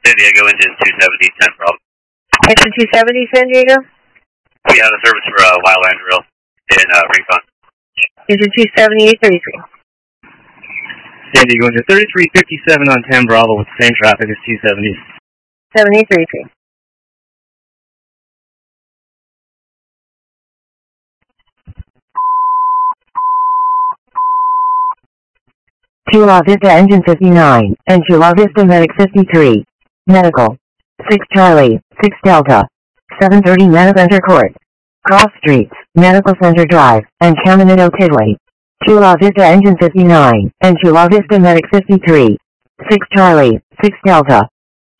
San Diego, engine 270, 10 Bravo. Engine 270, San Diego? We have a service for Wildland Drill in Rincon. Engine 270, 833. San Diego, engine 3357 on 10 Bravo with the same traffic as 270. 7833. Chula Vista engine 59, and Chula Vista medic 53. Medical. 6 Charlie, 6 Delta. 730 Medical Center Court. Cross Streets, Medical Center Drive, and Caminito Tidley. Chula Vista engine 59, and Chula Vista medic 53. 6 Charlie, 6 Delta.